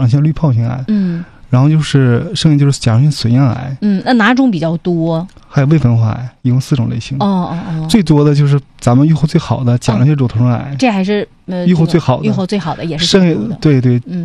状腺滤泡性癌，然后就是剩下就是甲状腺髓样癌， 那哪种比较多？ 还有未分化癌，一共4种类型。最多的就是咱们预后最好的甲状腺乳头状癌， 这还是预后最好的， 预后最好的也是剩下对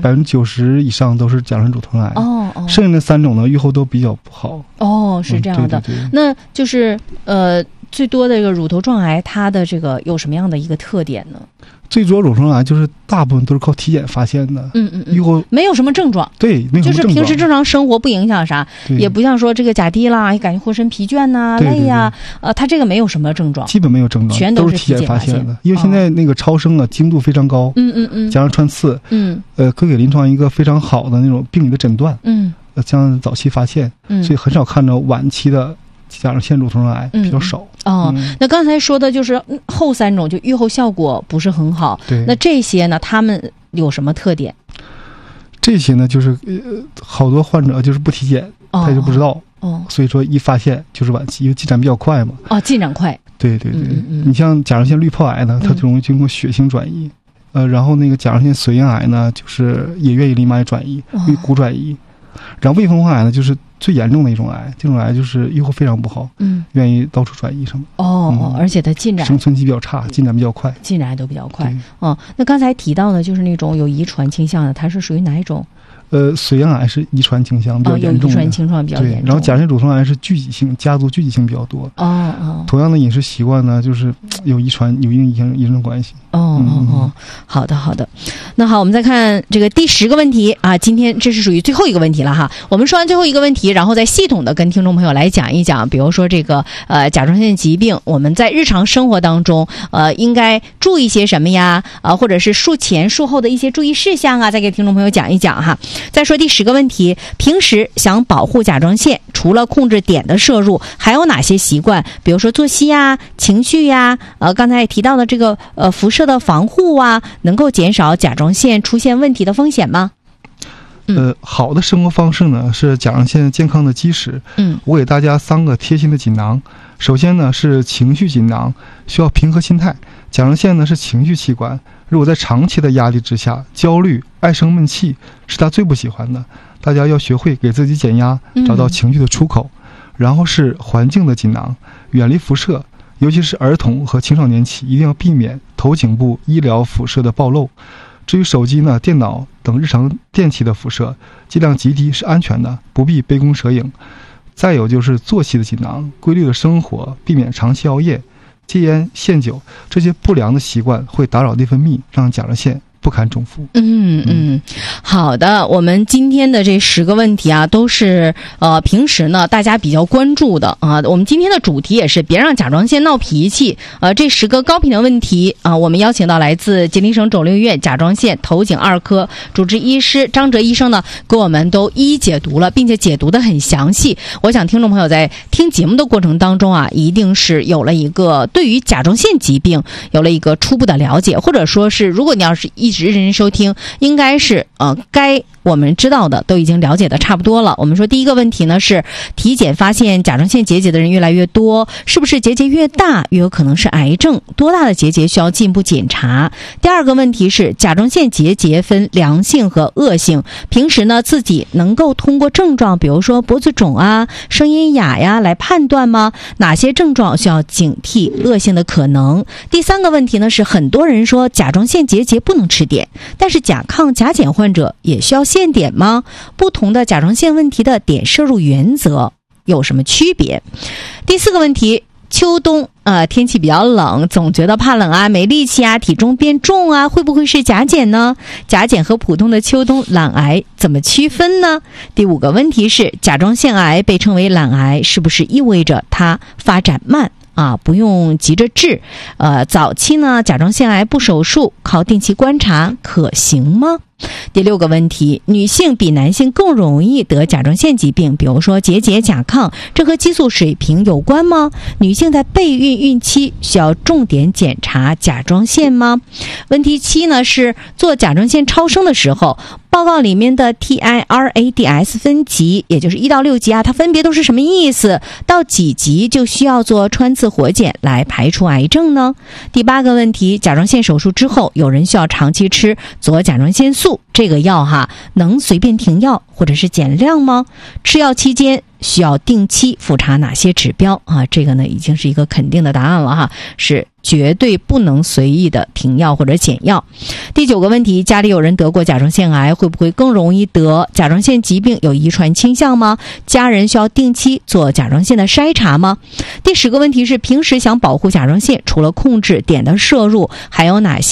，90%以上都是甲状腺乳头状癌。剩下的3种呢，预后都比较不好。 是这样的。 对， 那就是最多的这个乳头状癌，它的这个有什么样的一个特点呢？ 最主要乳头状癌就是大部分都是靠体检发现的，预后没有什么症状， 对，没有什么症状， 就是平时正常生活不影响啥，也不像说这个甲低啦，也感觉浑身疲倦呐、累呀，它这个没有什么症状， 基本没有症状， 全都是体检发现的。因为现在那个超声啊，精度非常高，加上穿刺，可以给临床一个非常好的那种病理的诊断，将早期发现，所以很少看到晚期的甲状腺乳头状癌比较少。 那刚才说的就是后3种，就预后效果不是很好。 对， 那这些呢，他们有什么特点？ 这些呢，就是好多患者就是不体检，他就不知道。所以说一发现就是晚期，因为进展比较快嘛。 进展快。 对，你像甲状腺滤泡癌呢，它就容易经过血清转移，然后那个甲状腺髓样癌呢，就是也愿意淋巴转移，骨转移。然后未分化癌呢，就是最严重的一种癌，这种癌就是预后非常不好，愿意到处转移什么。 而且它进展生存期比较差，进展比较快， 都比较快。那刚才提到的就是那种有遗传倾向的，它是属于哪一种？ 髓样癌是遗传倾向比较严重的， 有遗传倾向比较严重。 然后甲状腺乳头癌是聚集性，家族聚集性比较多。同样的饮食习惯呢，就是有遗传有一定遗传关系。 好的。那好，我们再看这个第10个问题啊，今天这是属于最后一个问题了哈。我们说完最后一个问题，然后再系统的跟听众朋友来讲一讲，比如说这个甲状腺疾病，我们在日常生活当中应该注意些什么呀？或者是术前术后的一些注意事项啊，再给听众朋友讲一讲哈。再说第10个问题，平时想保护甲状腺，除了控制碘的摄入，还有哪些习惯？比如说作息呀、情绪呀，刚才也提到的这个辐射的防护啊，能够减少甲状腺出现问题的风险吗？ 好的生活方式呢，是甲状腺健康的基石。我给大家3个贴心的锦囊。首先呢是情绪锦囊，需要平和心态。甲状腺呢是情绪器官，如果在长期的压力之下，焦虑、爱生闷气是他最不喜欢的。大家要学会给自己减压，找到情绪的出口。然后是环境的锦囊，远离辐射，尤其是儿童和青少年期一定要避免头颈部医疗辐射的暴露。至于手机呢、电脑等日常电器的辐射，剂量极低是安全的，不必杯弓蛇影。再有就是作息的锦囊，规律的生活，避免长期熬夜、戒烟限酒，这些不良的习惯会打扰内分泌，让甲状腺不堪重负。 好的，我们今天的这10个问题啊，都是平时呢大家比较关注的啊。我们今天的主题也是别让甲状腺闹脾气。这10个高频的问题啊，我们邀请到来自吉林省肿瘤医院甲状腺头颈2科主治医师张哲医生呢，给我们都一一解读了，并且解读得很详细。我想听众朋友在听节目的过程当中啊，一定是有了一个对于甲状腺疾病有了一个初步的了解，或者说是如果你要是一直认真收听，应该是该我们知道的都已经了解的差不多了。我们说第一个问题呢是体检发现甲状腺结节的人越来越多，是不是结节越大越有可能是癌症？多大的结节需要进一步检查？第二个问题是甲状腺结节分良性和恶性，平时呢自己能够通过症状，比如说脖子肿啊、声音哑呀来判断吗？哪些症状需要警惕恶性的可能？第三个问题呢是很多人说甲状腺结节不能吃碘，但是甲亢甲减患者也需要限碘吗？不同的甲状腺问题的碘摄入原则有什么区别？第四个问题，秋冬天气比较冷，总觉得怕冷啊，没力气啊，体重变重啊，会不会是甲减呢？甲减和普通的秋冬懒癌怎么区分呢？第五个问题是甲状腺癌被称为懒癌，是不是意味着它发展慢不用急着治？早期呢甲状腺癌不手术，靠定期观察可行吗？第六个问题，女性比男性更容易得甲状腺疾病，比如说结节、甲亢，这和激素水平有关吗？女性在备孕孕期需要重点检查甲状腺吗？问题7呢是做甲状腺超声的时候，报告里面的 TIRADS 分级，也就是1到6级它分别都是什么意思？到几级就需要做穿刺活检来排除癌症呢？第8个问题，甲状腺手术之后，有人需要长期吃左甲状腺素， 素这个药能随便停药或者是减量吗？吃药期间需要定期复查哪些指标这个呢已经是一个肯定的答案了是绝对不能随意的停药或者减药。第9个问题，家里有人得过甲状腺癌，会不会更容易得？甲状腺疾病有遗传倾向吗？家人需要定期做甲状腺的筛查吗？第10个问题是，平时想保护甲状腺，除了控制碘的摄入，还有哪些